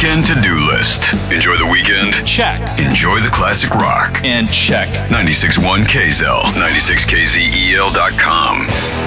weekend to-do list. Enjoy the weekend? Check. Enjoy the classic rock. And check. 96.1 KZEL, 96KZEL.com.